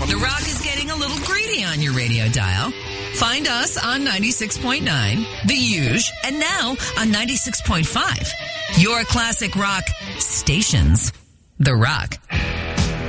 The Rock is getting a little greedy on your radio dial. Find us on 96.9, The Huge, and now on 96.5. Your classic rock stations. The Rock.